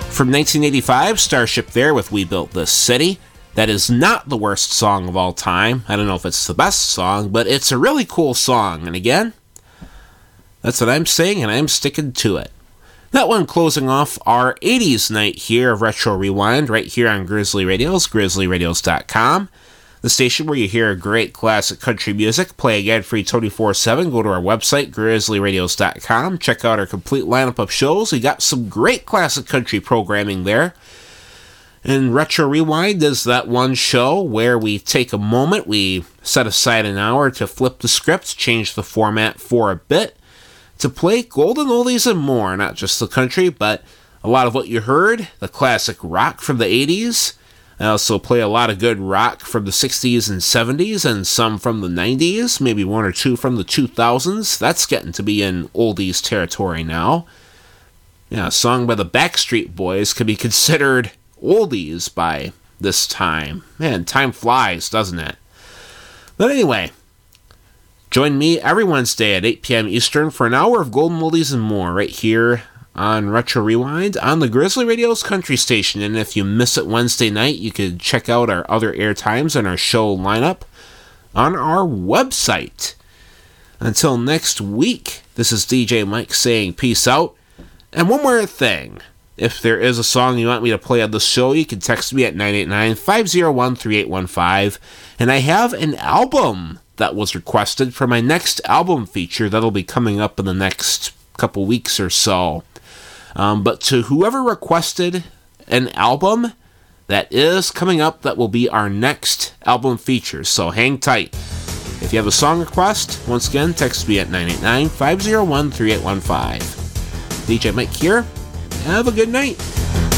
From 1985, Starship there with We Built This City. That is not the worst song of all time. I don't know if it's the best song, but it's a really cool song. And again, that's what I'm saying, and I'm sticking to it. That one closing off our 80s night here of Retro Rewind right here on Grizzly Radios, grizzlyradios.com. The station where you hear great classic country music, play again free 24/7. Go to our website, grizzlyradios.com. Check out our complete lineup of shows. We got some great classic country programming there. And Retro Rewind is that one show where we take a moment, we set aside an hour to flip the script, change the format for a bit, to play golden oldies and more, not just the country, but a lot of what you heard, the classic rock from the 80s. I also play a lot of good rock from the 60s and 70s, and some from the 90s, maybe one or two from the 2000s. That's getting to be in oldies territory now. Yeah, a song by the Backstreet Boys could be considered oldies by this time. Man, time flies, doesn't it? But anyway, join me every Wednesday at 8 p.m. Eastern for an hour of golden oldies and more right here on Retro Rewind on the Grizzly Radio's country station. And if you miss it Wednesday night, you can check out our other air times and our show lineup on our website. Until next week, this is DJ Mike saying peace out. And one more thing. If there is a song you want me to play on the show, you can text me at 989-501-3815. And I have an album that was requested for my next album feature that'll be coming up in the next couple weeks or so. But to whoever requested an album, that is coming up, that will be our next album feature. So hang tight. If you have a song request, once again, text me at 989-501-3815. DJ Mike here. Have a good night.